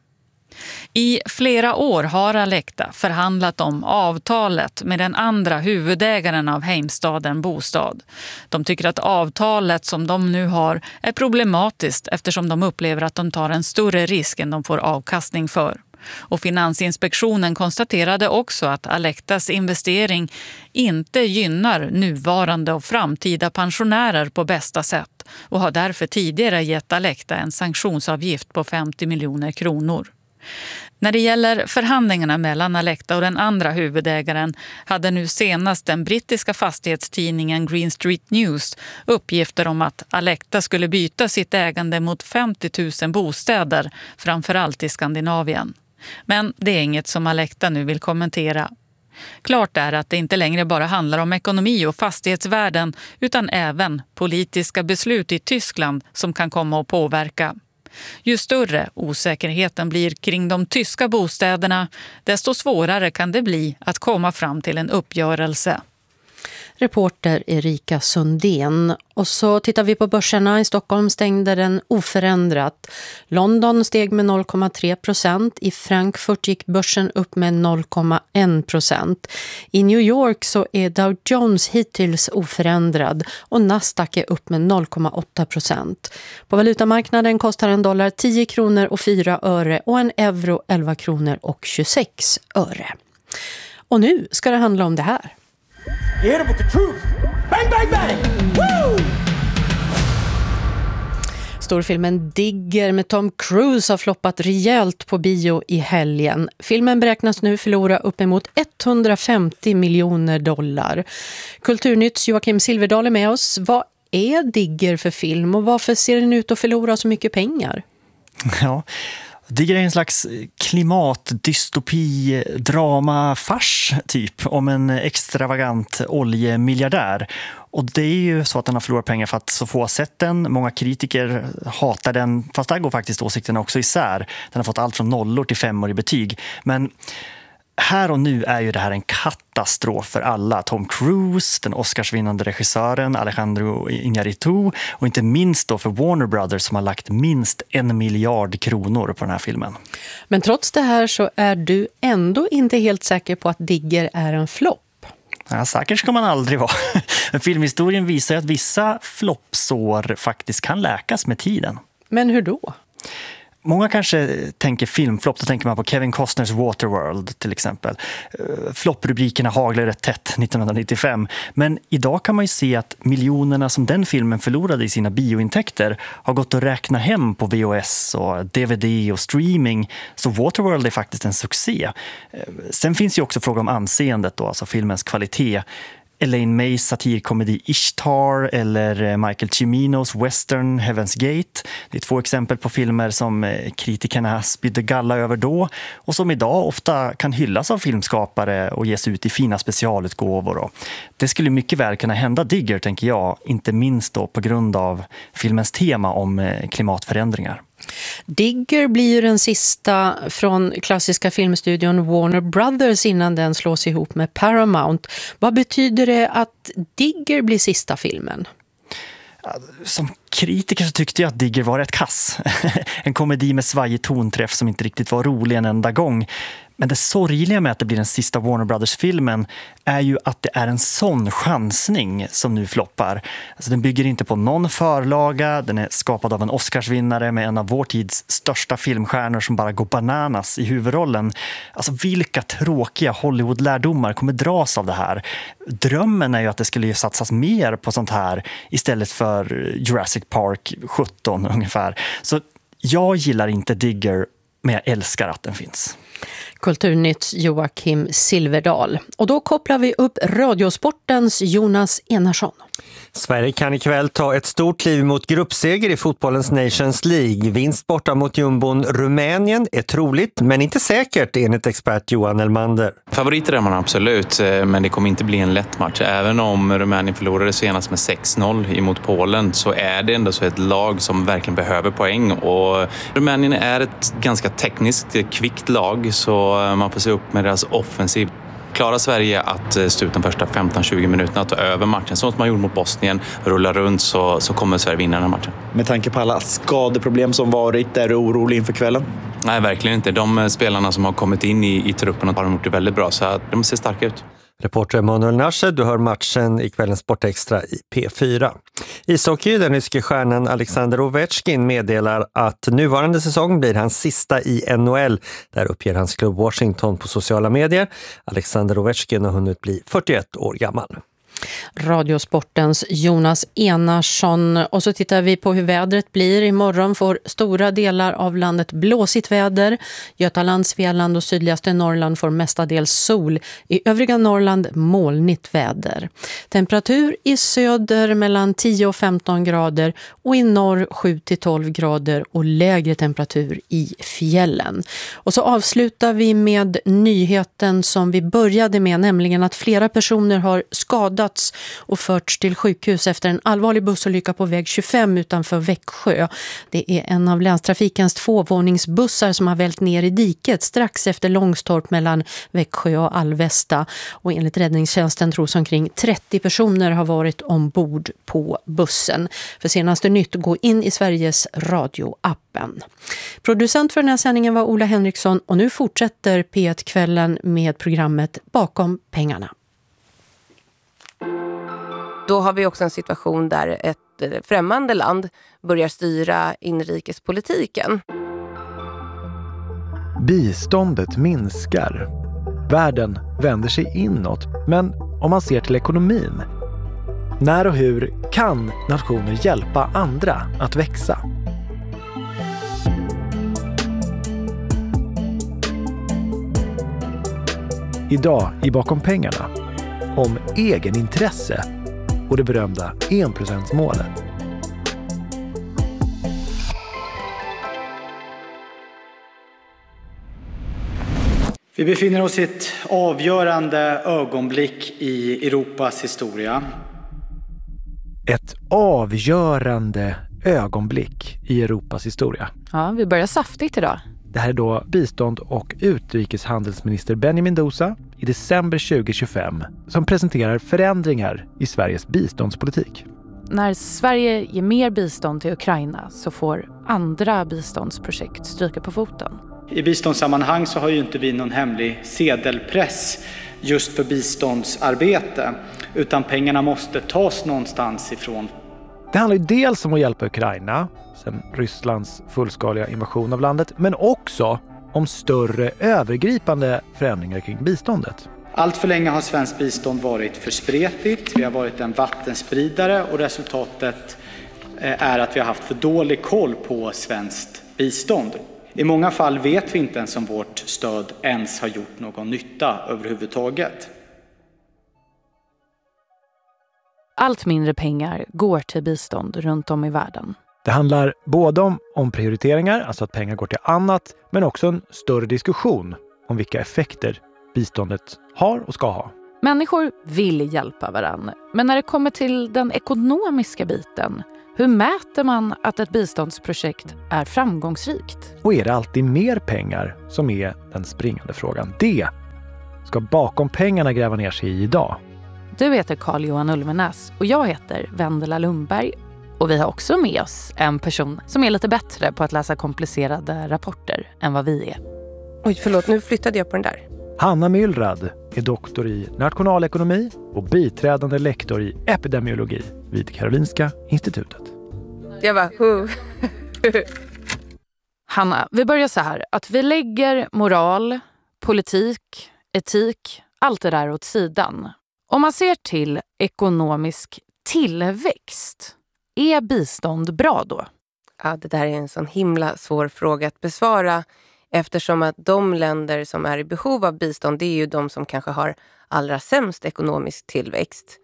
I flera år har Alecta förhandlat om avtalet med den andra huvudägaren av Heimstaden Bostad. De tycker att avtalet som de nu har är problematiskt eftersom de upplever att de tar en större risk än de får avkastning för. Och Finansinspektionen konstaterade också att Alectas investering inte gynnar nuvarande och framtida pensionärer på bästa sätt och har därför tidigare gett Alecta en sanktionsavgift på 50 miljoner kronor. När det gäller förhandlingarna mellan Alecta och den andra huvudägaren hade nu senast den brittiska fastighetstidningen Green Street News uppgifter om att Alecta skulle byta sitt ägande mot 50 000 bostäder, framförallt i Skandinavien. Men det är inget som Alecta nu vill kommentera. Klart är att det inte längre bara handlar om ekonomi och fastighetsvärden utan även politiska beslut i Tyskland som kan komma att påverka. Ju större osäkerheten blir kring de tyska bostäderna, desto svårare kan det bli att komma fram till en uppgörelse. Reporter Erika Sundén. Och så tittar vi på börserna. I Stockholm stängde den oförändrat. London steg med 0,3%. I Frankfurt gick börsen upp med 0,1%. I New York så är Dow Jones hittills oförändrad och Nasdaq är upp med 0,8%. På valutamarknaden kostar en dollar 10 kronor och 4 öre och en euro 11 kronor och 26 öre. Och nu ska det handla om det här. You hit him with the truth. Bang, bang, bang! Woo! Storfilmen Digger med Tom Cruise har floppat rejält på bio i helgen. Filmen beräknas nu förlora uppemot 150 miljoner dollar. Kulturnytts Joakim Silverdal är med oss. Vad är Digger för film och varför ser den ut att förlora så mycket pengar? Ja, Digger är en slags klimatdystopi, drama, fars typ om en extravagant oljemiljardär. Och det är ju så att den har förlorat pengar för att så få har sett den. Många kritiker hatar den, fast där går faktiskt åsikterna också isär. Den har fått allt från 0 till 5 i betyg. Men här och nu är ju det här en katastrof för alla. Tom Cruise, den Oscarsvinnande regissören Alejandro Iñárritu och inte minst då för Warner Brothers som har lagt minst 1 miljard kronor på den här filmen. Men trots det här så är du ändå inte helt säker på att Digger är en flopp. Ja, säkert ska man aldrig vara. Filmhistorien visar att vissa floppsår faktiskt kan läkas med tiden. Men hur då? Många kanske tänker filmflopp, då tänker man på Kevin Costners Waterworld till exempel. Flopprubrikerna haglade rätt tätt 1995. Men idag kan man ju se att miljonerna som den filmen förlorade i sina biointäkter har gått att räkna hem på VHS och DVD och streaming. Så Waterworld är faktiskt en succé. Sen finns ju också frågan om anseendet då, alltså filmens kvalitet. Elaine Mays satirkomedi Ishtar eller Michael Ciminos western Heaven's Gate. Det är 2 exempel på filmer som kritikerna spydde galla över då och som idag ofta kan hyllas av filmskapare och ges ut i fina specialutgåvor. Det skulle mycket väl kunna hända Digger, tänker jag, inte minst då på grund av filmens tema om klimatförändringar. Digger blir ju den sista från klassiska filmstudion Warner Brothers innan den slås ihop med Paramount. Vad betyder det att Digger blir sista filmen? Som kritiker så tyckte jag att Digger var rätt kass. En komedi med svajig tonträff som inte riktigt var rolig en enda gång. Men det sorgliga med att det blir den sista Warner Brothers-filmen är ju att det är en sån chansning som nu floppar. Alltså den bygger inte på någon förlaga, den är skapad av en Oscarsvinnare med en av vår tids största filmstjärnor som bara går bananas i huvudrollen. Alltså vilka tråkiga Hollywood-lärdomar kommer dras av det här? Drömmen är ju att det skulle satsas mer på sånt här istället för Jurassic Park 17 ungefär. Så jag gillar inte Digger, men jag älskar att den finns. Kulturnytts Joakim Silverdal. Och då kopplar vi upp Radiosportens Jonas Enarsson. Sverige kan ikväll ta ett stort kliv mot gruppseger i fotbollens Nations League. Vinst borta mot jumbon Rumänien är troligt, men inte säkert enligt expert Johan Elmander. Favoriter är man absolut, men det kommer inte bli en lätt match. Även om Rumänien förlorade senast med 6-0 emot Polen så är det ändå så ett lag som verkligen behöver poäng. Och Rumänien är ett ganska tekniskt kvickt lag så man får se upp med deras offensiv. Klarar Sverige att stå ut de första 15-20 minuterna att ta över matchen, så som man gjorde mot Bosnien, rulla runt så kommer Sverige vinna den här matchen. Med tanke på alla skadeproblem som varit, är du orolig inför kvällen? Nej, verkligen inte. De spelarna som har kommit in i truppen har gjort det väldigt bra, så de ser starka ut. Reporter Manuel Nasche, du hör matchen i kvällens Sportextra i P4. Ishockey, den ryske stjärnan Alexander Ovechkin meddelar att nuvarande säsong blir hans sista i NHL. Där uppger hans klubb Washington på sociala medier. Alexander Ovechkin har hunnit bli 41 år gammal. Radiosportens Jonas Enarsson. Och så tittar vi på hur vädret blir. Imorgon får stora delar av landet blåsigt väder. Götaland, Svealand och sydligaste Norrland får mestadels sol. I övriga Norrland molnigt väder. Temperatur i söder mellan 10 och 15 grader och i norr 7 till 12 grader och lägre temperatur i fjällen. Och så avslutar vi med nyheten som vi började med, nämligen att flera personer har skadats och förts till sjukhus efter en allvarlig bussolycka på väg 25 utanför Växjö. Det är en av länstrafikens 2-våningsbussar som har vält ner i diket strax efter Långstorp mellan Växjö och Alvesta. Och enligt räddningstjänsten tros omkring 30 personer har varit ombord på bussen. För senaste nytt, gå in i Sveriges radioappen. Producent för den här sändningen var Ola Henriksson och nu fortsätter P1-kvällen med programmet Bakom pengarna. Då har vi också en situation där ett främmande land börjar styra inrikespolitiken. Biståndet minskar. Världen vänder sig inåt. Men om man ser till ekonomin, när och hur kan nationer hjälpa andra att växa? Idag i Bakom pengarna om egenintresse och det berömda 1%-målet. Vi befinner oss i ett avgörande ögonblick i Europas historia. Ett avgörande ögonblick i Europas historia. Ja, vi börjar saftigt idag. Det här är då bistånd- och utrikeshandelsminister Benny Mendoza i december 2025 som presenterar förändringar i Sveriges biståndspolitik. När Sverige ger mer bistånd till Ukraina så får andra biståndsprojekt stryka på foten. I biståndssammanhang så har ju inte vi någon hemlig sedelpress. just för biståndsarbete, utan pengarna måste tas någonstans ifrån. Det handlar ju dels om att hjälpa Ukraina sen Rysslands fullskaliga invasion av landet, men också om större övergripande förändringar kring biståndet. Allt för länge har svenskt bistånd varit för spretigt, vi har varit en vattenspridare och resultatet är att vi har haft för dålig koll på svenskt bistånd. I många fall vet vi inte ens om vårt stöd ens har gjort någon nytta överhuvudtaget. Allt mindre pengar går till bistånd runt om i världen. Det handlar både om prioriteringar, alltså att pengar går till annat, men också en större diskussion om vilka effekter biståndet har och ska ha. Människor vill hjälpa varandra, men när det kommer till den ekonomiska biten, hur mäter man att ett biståndsprojekt är framgångsrikt? Och är det alltid mer pengar som är den springande frågan? Det ska bakom pengarna gräva ner sig i idag. Du heter Carl-Johan Ulvenäs och jag heter Vendela Lundberg. Och vi har också med oss en person som är lite bättre på att läsa komplicerade rapporter än vad vi är. Oj, förlåt, nu flyttade jag på den där. Hanna Myllrad är doktor i nationalekonomi och biträdande lektor i epidemiologi vid Karolinska institutet. Jag bara, Hanna, vi börjar så här. Att vi lägger moral, politik, etik, allt det där åt sidan. Om man ser till ekonomisk tillväxt, är bistånd bra då? Ja, det där är en sån himla svår fråga att besvara. Eftersom att de länder som är i behov av bistånd, det är ju de som kanske har allra sämst ekonomisk tillväxt.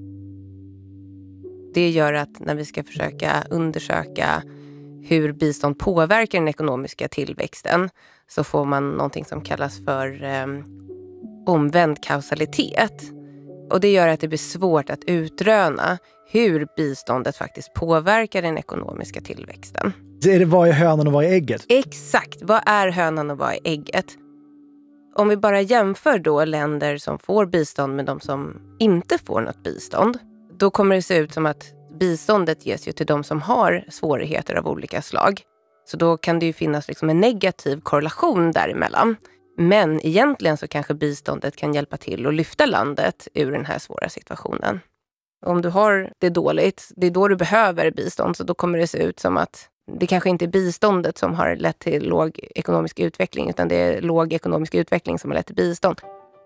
Det gör att när vi ska försöka undersöka hur bistånd påverkar den ekonomiska tillväxten så får man någonting som kallas för omvänd kausalitet. Och det gör att det blir svårt att utröna hur biståndet faktiskt påverkar den ekonomiska tillväxten. Vad är hönan och vad är ägget? Exakt, vad är hönan och vad är ägget? Om vi bara jämför då länder som får bistånd med de som inte får något bistånd, då kommer det se ut som att biståndet ges ju till de som har svårigheter av olika slag. Så då kan det ju finnas liksom en negativ korrelation däremellan. Men egentligen så kanske biståndet kan hjälpa till att lyfta landet ur den här svåra situationen. Om du har det dåligt, det är då du behöver bistånd, så då kommer det se ut som att det kanske inte är biståndet som har lett till låg ekonomisk utveckling, utan det är låg ekonomisk utveckling som har lett till bistånd.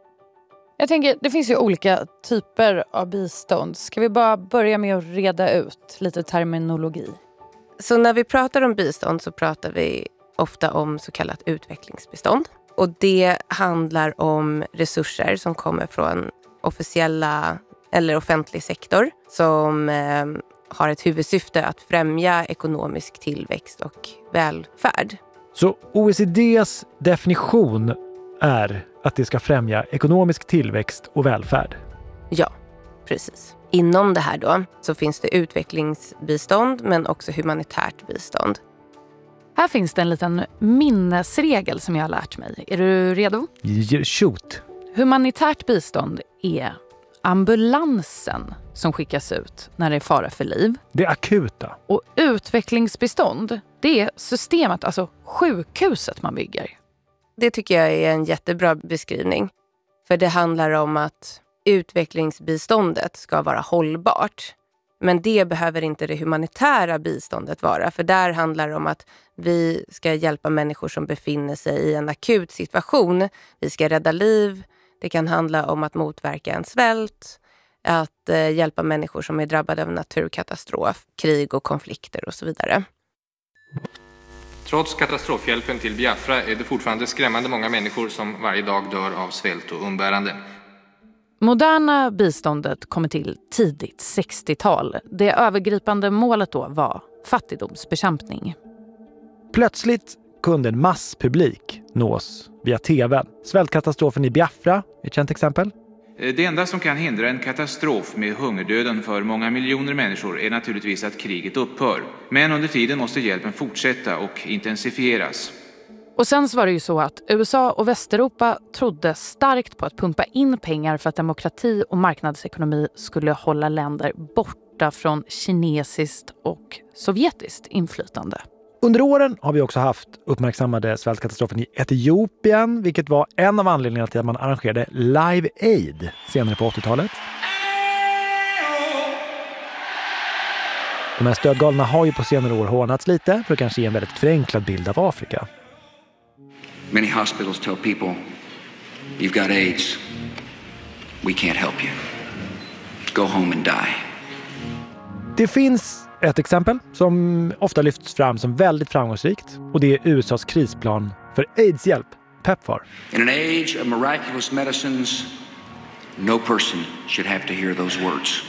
Jag tänker, det finns ju olika typer av bistånd. Ska vi bara börja med att reda ut lite terminologi? Så när vi pratar om bistånd så pratar vi ofta om så kallat utvecklingsbistånd. Och det handlar om resurser som kommer från officiella eller offentlig sektor som har ett huvudsyfte att främja ekonomisk tillväxt och välfärd. Så OECDs definition är att det ska främja ekonomisk tillväxt och välfärd? Ja, precis. Inom det här då så finns det utvecklingsbistånd men också humanitärt bistånd. Här finns det en liten minnesregel som jag har lärt mig. Är du redo? Shoot! Humanitärt bistånd är ambulansen som skickas ut när det är fara för liv. Det är akuta. Och utvecklingsbistånd, det är systemet, alltså sjukhuset man bygger. Det tycker jag är en jättebra beskrivning. För det handlar om att utvecklingsbiståndet ska vara hållbart. Men det behöver inte det humanitära biståndet vara. För där handlar det om att vi ska hjälpa människor som befinner sig i en akut situation. Vi ska rädda liv. Det kan handla om att motverka en svält. Att hjälpa människor som är drabbade av naturkatastrof, krig och konflikter och så vidare. Trots katastrofhjälpen till Biafra är det fortfarande skrämmande många människor som varje dag dör av svält och umbärande. Moderna biståndet kommer till tidigt 60-tal. Det övergripande målet då var fattigdomsbekämpning. Plötsligt kunde en masspublik nås via tv. Svältkatastrofen i Biafra är ett känt exempel. Det enda som kan hindra en katastrof med hungerdöden för många miljoner människor är naturligtvis att kriget upphör. Men under tiden måste hjälpen fortsätta och intensifieras. Och sen så var det ju så att USA och Västeuropa trodde starkt på att pumpa in pengar för att demokrati och marknadsekonomi skulle hålla länder borta från kinesiskt och sovjetiskt inflytande. Under åren har vi också haft uppmärksammade svältkatastrofen i Etiopien, vilket var en av anledningarna till att man arrangerade Live Aid senare på 80-talet. De här stödgalorna har ju på senare år hånats lite för att kanske ge en väldigt förenklad bild av Afrika. Many hospitals tell people, you've got AIDS. We can't help you. Go home and die. Det finns ett exempel som ofta lyfts fram som väldigt framgångsrikt, och det är USAs krisplan för AIDS-hjälp, PEPFAR. In an age of miraculous medicines, no person should have to hear those words.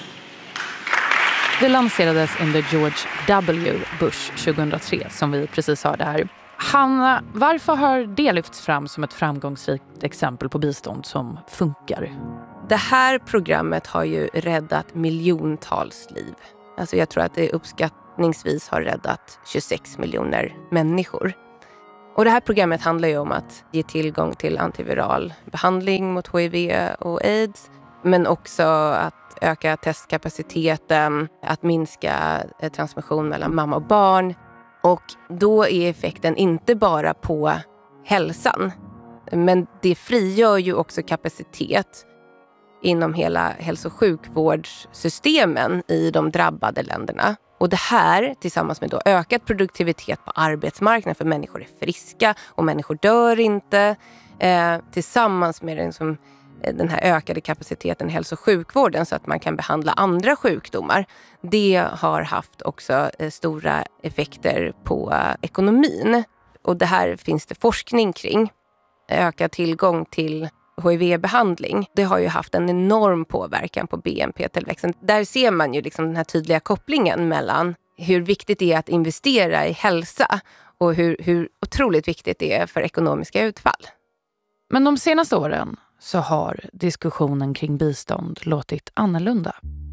Det lanserades under George W. Bush 2003, som vi precis hörde här. Hanna, varför har det lyfts fram som ett framgångsrikt exempel på bistånd som funkar? Det här programmet har ju räddat miljontals liv. Alltså jag tror att det uppskattningsvis har räddat 26 miljoner människor. Och det här programmet handlar ju om att ge tillgång till antiviral behandling mot HIV och AIDS. Men också att öka testkapaciteten, att minska transmission mellan mamma och barn. Och då är effekten inte bara på hälsan. Men det frigör ju också kapacitet inom hela hälso- och sjukvårdssystemen i de drabbade länderna. Och det här tillsammans med då ökad produktivitet på arbetsmarknaden, för människor är friska och människor dör inte. Tillsammans med den här ökade kapaciteten i hälso- och sjukvården så att man kan behandla andra sjukdomar. Det har haft också stora effekter på ekonomin. Och det här finns det forskning kring. Ökad tillgång till HIV-behandling. Det har ju haft en enorm påverkan på BNP-tillväxten. Där ser man ju liksom den här tydliga kopplingen mellan hur viktigt det är att investera i hälsa och hur otroligt viktigt det är för ekonomiska utfall. Men de senaste åren så har diskussionen kring bistånd låtit annorlunda.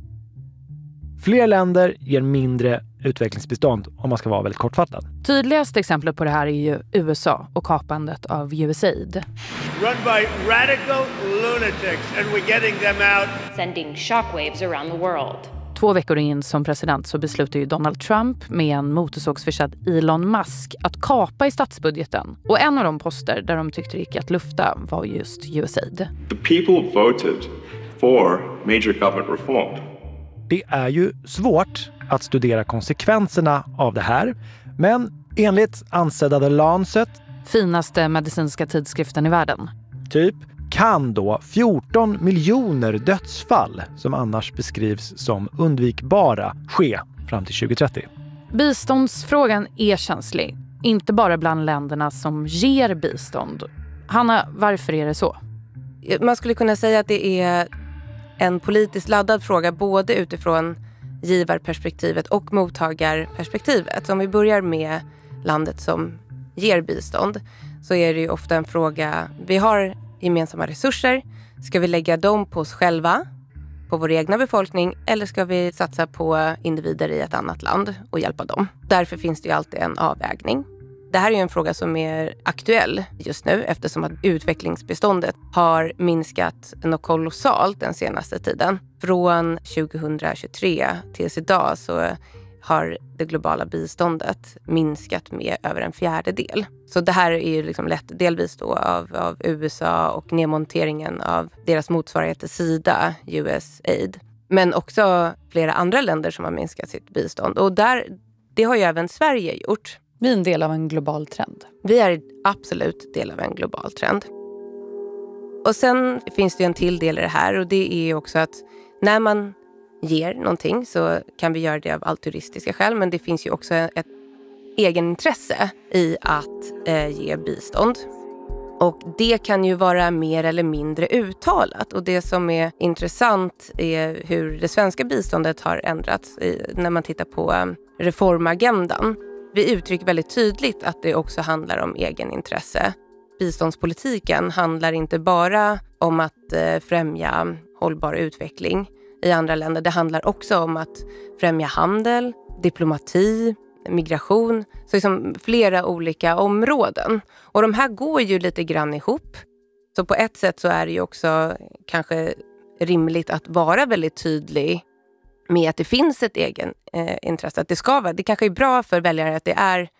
Fler länder ger mindre utvecklingsbistånd, om man ska vara väldigt kortfattad. Tydligaste exemplet på det här är ju USA och kapandet av USAID. Run by radical lunatics and we're getting them out. Sending shockwaves around the world. 2 veckor in som president så beslutade ju Donald Trump med en motorsågsförsedd Elon Musk att kapa i statsbudgeten. Och en av de poster där de tyckte det gick att lufta var just USAID. The people voted for major government reform. Det är ju svårt att studera konsekvenserna av det här, men enligt ansedda The Lancet, finaste medicinska tidskriften i världen, typ, kan då 14 miljoner dödsfall som annars beskrivs som undvikbara ske fram till 2030. Biståndsfrågan är känslig, inte bara bland länderna som ger bistånd. Hanna, varför är det så? Man skulle kunna säga att det är en politiskt laddad fråga både utifrån givarperspektivet och mottagarperspektivet. Så om vi börjar med landet som ger bistånd så är det ju ofta en fråga, vi har gemensamma resurser, ska vi lägga dem på oss själva, på vår egna befolkning, eller ska vi satsa på individer i ett annat land och hjälpa dem? Därför finns det ju alltid en avvägning. Det här är ju en fråga som är aktuell just nu eftersom att utvecklingsbiståndet har minskat något kolossalt den senaste tiden. Från 2023 tills idag så har det globala biståndet minskat med över 1/4. Så det här är ju liksom lätt delvis då av USA och nedmonteringen av deras motsvarighet till Sida, USAID. Men också flera andra länder som har minskat sitt bistånd. Och det har ju även Sverige gjort. Vi är en del av en global trend. Vi är absolut del av en global trend. Och sen finns det ju en till del i det här och det är också att när man ger någonting så kan vi göra det av altruistiska skäl, men det finns ju också ett egenintresse i att ge bistånd. Och det kan ju vara mer eller mindre uttalat. Och det som är intressant är hur det svenska biståndet har ändrats när man tittar på reformagendan. Vi uttrycker väldigt tydligt att det också handlar om egenintresse. Biståndspolitiken handlar inte bara om att främja hållbar utveckling i andra länder. Det handlar också om att främja handel, diplomati, migration. Så liksom flera olika områden. Och de här går ju lite grann ihop. Så på ett sätt så är det ju också kanske rimligt att vara väldigt tydlig med att det finns ett egen intresse. Att det ska vara. Det kanske är bra för väljare att det är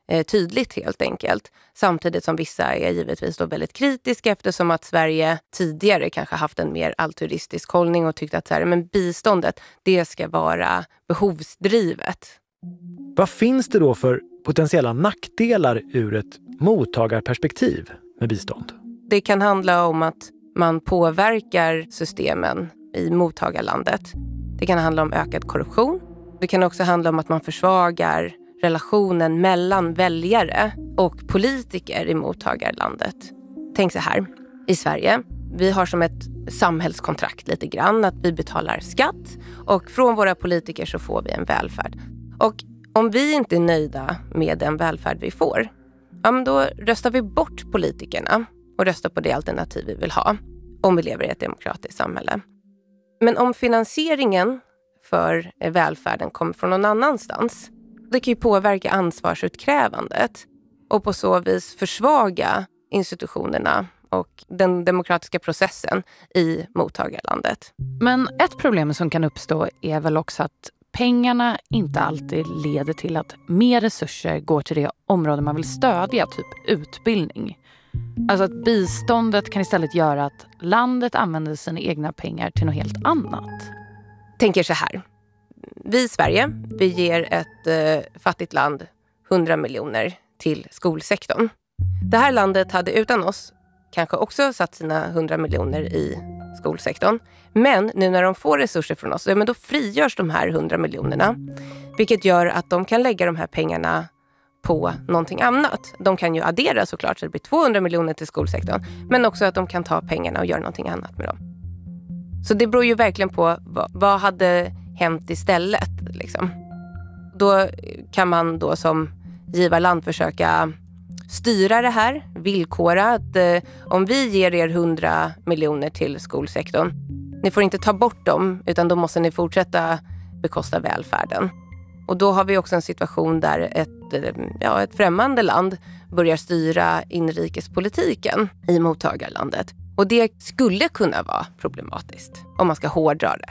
tydligt helt enkelt. Samtidigt som vissa är givetvis då väldigt kritiska eftersom att Sverige tidigare kanske haft en mer altruistisk hållning och tyckt att så här, men biståndet, det ska vara behovsdrivet. Vad finns det då för potentiella nackdelar ur ett mottagarperspektiv med bistånd? Det kan handla om att man påverkar systemen i mottagarlandet. Det kan handla om ökad korruption. Det kan också handla om att man försvagar relationen mellan väljare och politiker i mottagarlandet. Tänk så här, i Sverige, vi har som ett samhällskontrakt lite grann att vi betalar skatt och från våra politiker så får vi en välfärd. Och om vi inte är nöjda med den välfärd vi får, ja, men då röstar vi bort politikerna och röstar på det alternativ vi vill ha om vi lever i ett demokratiskt samhälle. Men om finansieringen för välfärden kommer från någon annanstans, det kan ju påverka ansvarsutkrävandet och på så vis försvaga institutionerna och den demokratiska processen i mottagarlandet. Men ett problem som kan uppstå är väl också att pengarna inte alltid leder till att mer resurser går till det område man vill stödja, typ utbildning. Alltså att biståndet kan istället göra att landet använder sina egna pengar till något helt annat. Tänker så här. Vi i Sverige, vi ger ett fattigt land 100 miljoner till skolsektorn. Det här landet hade utan oss kanske också satt sina 100 miljoner i skolsektorn. Men nu när de får resurser från oss, men då frigörs de här 100 miljonerna. Vilket gör att de kan lägga de här pengarna på någonting annat. De kan ju addera såklart så det blir 200 miljoner till skolsektorn. Men också att de kan ta pengarna och göra någonting annat med dem. Så det beror ju verkligen på vad hade hänt istället. Liksom. Då kan man då som givarland försöka styra det här, villkora att om vi ger er 100 miljoner till skolsektorn, ni får inte ta bort dem utan då måste ni fortsätta bekosta välfärden. Och då har vi också en situation där ett främmande land börjar styra inrikespolitiken i mottagarlandet. Och det skulle kunna vara problematiskt om man ska hårdra det.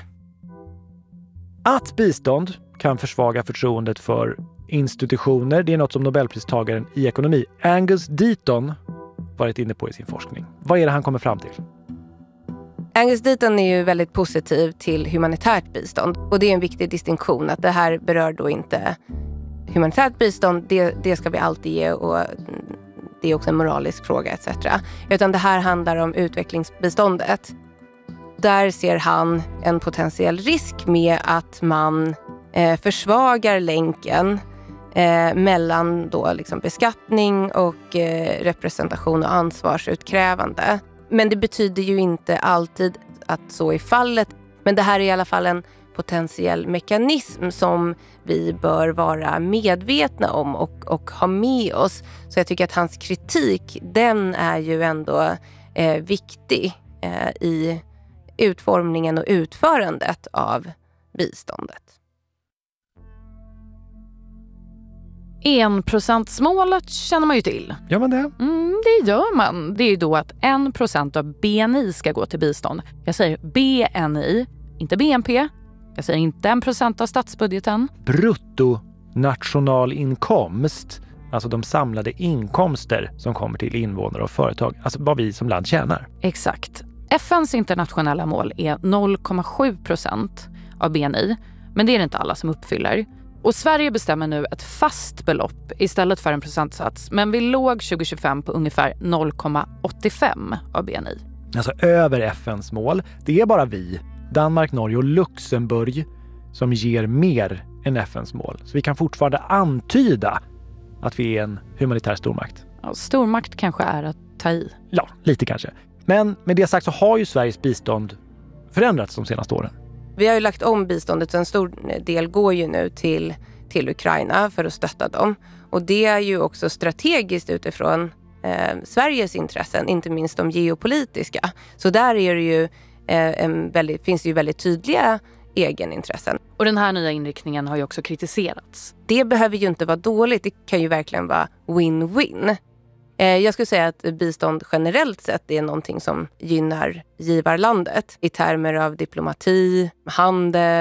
Att bistånd kan försvaga förtroendet för institutioner, det är något som Nobelpristagaren i ekonomi Angus Deaton varit inne på i sin forskning. Vad är det han kommer fram till? Angus Deaton är ju väldigt positiv till humanitärt bistånd. Och det är en viktig distinktion att det här berör då inte humanitärt bistånd. Det ska vi alltid ge och det är också en moralisk fråga etc. Utan det här handlar om utvecklingsbiståndet. Där ser han en potentiell risk med att man försvagar länken mellan då liksom beskattning och representation och ansvarsutkrävande. Men det betyder ju inte alltid att så är fallet. Men det här är i alla fall en potentiell mekanism som vi bör vara medvetna om och ha med oss. Så jag tycker att hans kritik, den är ju ändå viktig i utformningen och utförandet av biståndet. 1%-målet känner man ju till. Gör man det? Det gör man. Det är ju då att 1% av BNI ska gå till bistånd. Jag säger BNI, inte BNP. Jag säger inte 1% av statsbudgeten. Bruttonationalinkomst, alltså de samlade inkomster som kommer till invånare och företag. Alltså vad vi som land tjänar. Exakt. FNs internationella mål är 0,7% av BNI. Men det är det inte alla som uppfyller. Och Sverige bestämmer nu ett fast belopp istället för en procentsats. Men vi låg 2025 på ungefär 0,85 av BNI. Alltså över FNs mål. Det är bara vi, Danmark, Norge och Luxemburg som ger mer än FNs mål. Så vi kan fortfarande antyda att vi är en humanitär stormakt. Ja, stormakt kanske är att ta i. Ja, lite kanske. Men med det sagt så har ju Sveriges bistånd förändrats de senaste åren. Vi har ju lagt om biståndet så en stor del går ju nu till Ukraina för att stötta dem. Och det är ju också strategiskt utifrån Sveriges intressen, inte minst de geopolitiska. Så där är det ju, finns det ju väldigt tydliga egenintressen. Och den här nya inriktningen har ju också kritiserats. Det behöver ju inte vara dåligt, det kan ju verkligen vara win-win. Jag skulle säga att bistånd generellt sett är någonting som gynnar givarlandet i termer av diplomati, handel,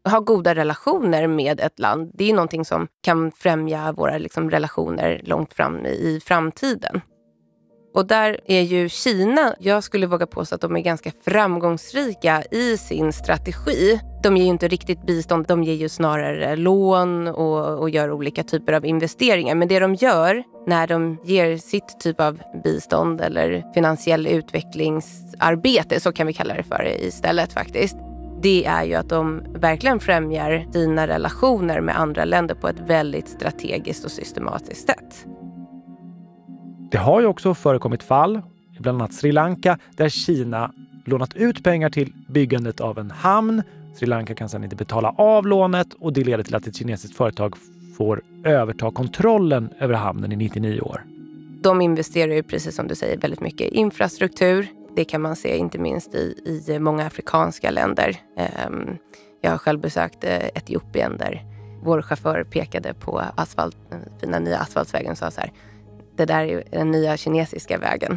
ha goda relationer med ett land, det är någonting som kan främja våra liksom relationer långt fram i framtiden. Och där är ju Kina, jag skulle våga påstå att de är ganska framgångsrika i sin strategi. De ger ju inte riktigt bistånd, de ger ju snarare lån och gör olika typer av investeringar. Men det de gör när de ger sitt typ av bistånd eller finansiell utvecklingsarbete, så kan vi kalla det för istället faktiskt, det är ju att de verkligen främjar sina relationer med andra länder på ett väldigt strategiskt och systematiskt sätt. Det har ju också förekommit fall, bland annat Sri Lanka, där Kina lånat ut pengar till byggandet av en hamn. Sri Lanka kan sedan inte betala av lånet och det leder till att ett kinesiskt företag får överta kontrollen över hamnen i 99 år. De investerar ju, precis som du säger, väldigt mycket i infrastruktur. Det kan man se inte minst i många afrikanska länder. Jag har själv besökt Etiopien där vår chaufför pekade på fina nya asfaltsvägen och sa så här: det där är den nya kinesiska vägen.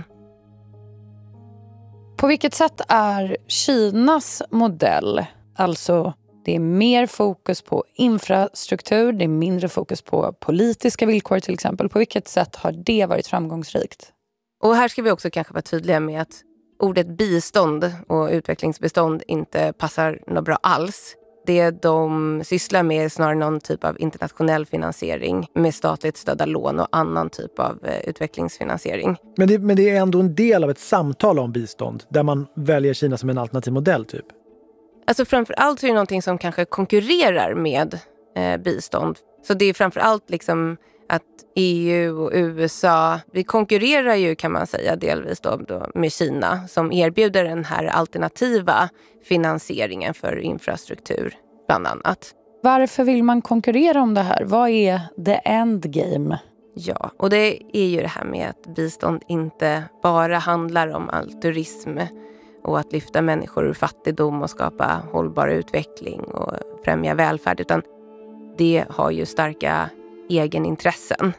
På vilket sätt är Kinas modell, alltså det är mer fokus på infrastruktur, det är mindre fokus på politiska villkor till exempel. På vilket sätt har det varit framgångsrikt? Och här ska vi också kanske vara tydliga med att ordet bistånd och utvecklingsbistånd inte passar något bra alls. Det de sysslar med är snarare någon typ av internationell finansiering med statligt stödda lån och annan typ av utvecklingsfinansiering. Men det är ändå en del av ett samtal om bistånd där man väljer Kina som en alternativ modell typ? Alltså framförallt så är det någonting som kanske konkurrerar med bistånd. Så det är framförallt liksom att EU och USA, vi konkurrerar ju kan man säga delvis då med Kina som erbjuder den här alternativa finansieringen för infrastruktur bland annat. Varför vill man konkurrera om det här? Vad är the end game? Ja, och det är ju det här med att bistånd inte bara handlar om altruism och att lyfta människor ur fattigdom och skapa hållbar utveckling och främja välfärd, utan det har ju starka egenintressen.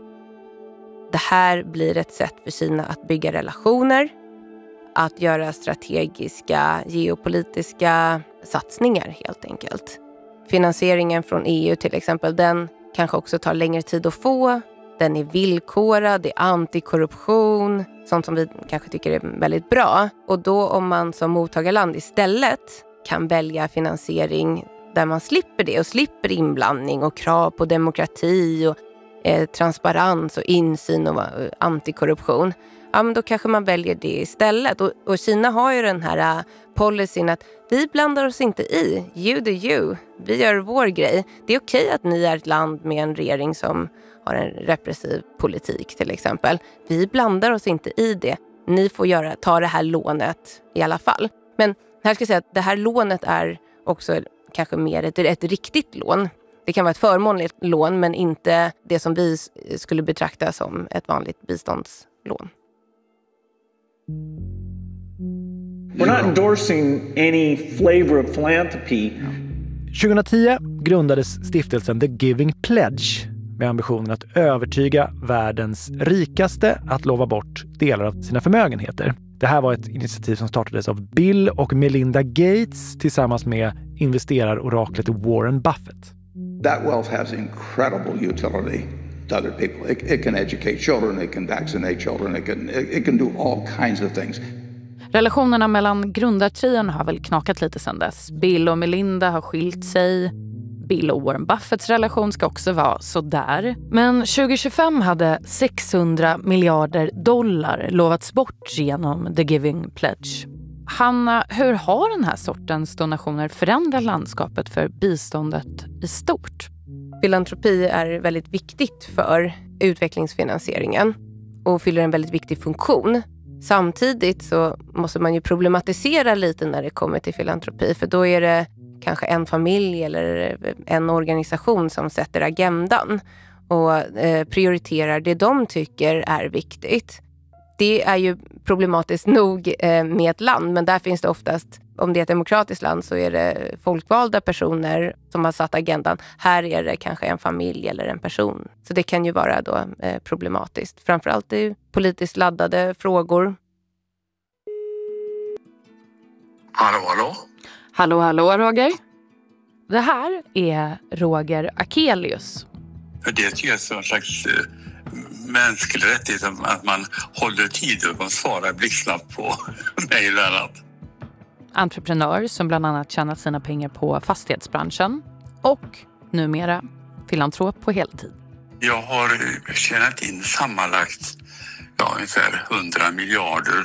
Det här blir ett sätt för Kina att bygga relationer, att göra strategiska geopolitiska satsningar helt enkelt. Finansieringen från EU till exempel, den kanske också tar längre tid att få. Den är villkorad, det är antikorruption, sånt som vi kanske tycker är väldigt bra. Och då om man som mottagarland istället kan välja finansiering där man slipper det och slipper inblandning och krav på demokrati och transparens och insyn och antikorruption, ja men då kanske man väljer det istället. Och Kina har ju den här policyn att vi blandar oss inte i, you do you, vi gör vår grej. Det är okej att ni är ett land med en regering som har en repressiv politik till exempel. Vi blandar oss inte i det. Ni får ta det här lånet i alla fall. Men här ska jag säga att det här lånet är också kanske mer ett riktigt lån. Det kan vara ett förmånligt lån men inte det som vi skulle betrakta som ett vanligt biståndslån. We're not endorsing any flavor of philanthropy. 2010 grundades stiftelsen The Giving Pledge med ambitionen att övertyga världens rikaste att lova bort delar av sina förmögenheter. Det här var ett initiativ som startades av Bill och Melinda Gates tillsammans med investeraroraklet Warren Buffett. That wealth has incredible utility to other people. It can educate children, it can vaccinate children, it can do all kinds of things. Relationerna mellan grundartrion har väl knakat lite sedan dess. Bill och Melinda har skilt sig. Bill och Warren Buffetts relation ska också vara sådär. Men 2025 hade 600 miljarder dollar lovats bort genom The Giving Pledge. Hanna, hur har den här sortens donationer förändrat landskapet för biståndet i stort? Filantropi är väldigt viktigt för utvecklingsfinansieringen och fyller en väldigt viktig funktion. Samtidigt så måste man ju problematisera lite när det kommer till filantropi, för då är det kanske en familj eller en organisation som sätter agendan och prioriterar det de tycker är viktigt. Det är ju problematiskt nog med ett land, men där finns det oftast, om det är ett demokratiskt land så är det folkvalda personer som har satt agendan. Här är det kanske en familj eller en person. Så det kan ju vara då problematiskt. Framförallt i politiskt laddade frågor. Hallå, hallå? Hallå, Roger? Det här är Roger Akelius. För det tycker jag är en slags mänsklig rättighet att man håller tid och man svarar blixtsnabbt på mejl och annat. Entreprenör som bland annat tjänat sina pengar på fastighetsbranschen och numera filantrop på heltid. Jag har tjänat in sammanlagt ungefär 100 miljarder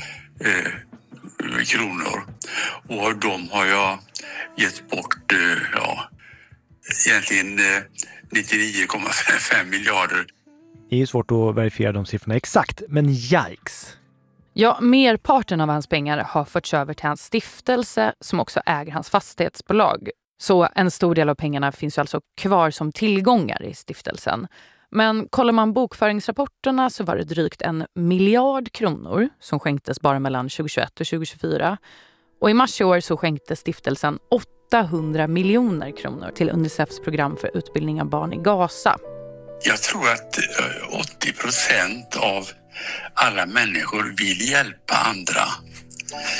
kronor. Och de har jag gett bort egentligen 99,5 miljarder. Det är ju svårt att verifiera de siffrorna exakt, men yikes! Ja, merparten av hans pengar har förts över till hans stiftelse som också äger hans fastighetsbolag. Så en stor del av pengarna finns ju alltså kvar som tillgångar i stiftelsen. Men kollar man bokföringsrapporterna så var det drygt 1 miljard kronor som skänktes bara mellan 2021 och 2024. Och i mars i år så skänkte stiftelsen 800 miljoner kronor till Unicefs program för utbildning av barn i Gaza. Jag tror att 80% av alla människor vill hjälpa andra.